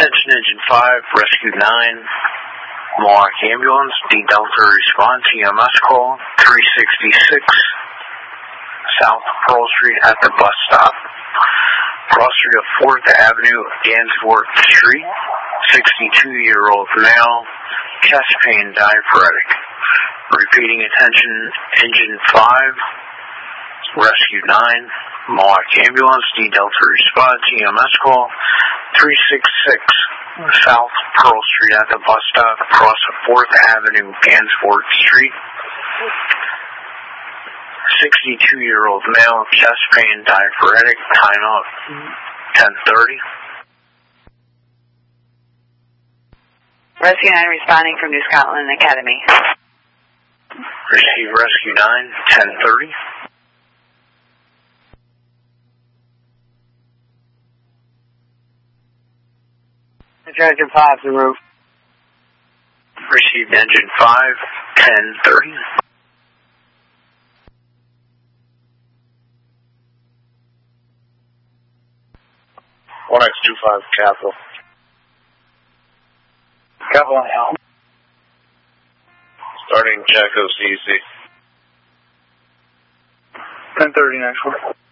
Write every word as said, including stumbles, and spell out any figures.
Attention Engine five, Rescue nine, Mohawk Ambulance, D Delta respond, T M S call, three sixty-six, South Pearl Street at the bus stop. Cross Street of fourth Avenue, Gansworth Street, sixty-two-year-old male, chest pain, diaphoretic. Repeating, attention Engine five, Rescue nine, Mohawk Ambulance, D Delta respond, T M S call, three sixty-six, South Pearl Street at the bus stop, across fourth Avenue, Gansworth Street. sixty-two-year-old male, chest pain, diaphoretic, timeout ten thirty. Rescue nine responding from New Scotland Academy. Receive Rescue nine, ten thirty. Engine five, the roof. Received Engine five, ten thirty. one X two five, Capital. Capital on helm. Starting check O C E C. ten thirty, next one.